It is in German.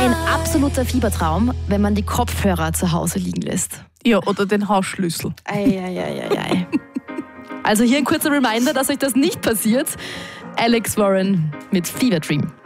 Ein absoluter Fiebertraum, wenn man die Kopfhörer zu Hause liegen lässt. Ja, oder den Hausschlüssel. Ei. Also hier ein kurzer Reminder, dass euch das nicht passiert. Alex Warren mit Fever Dream.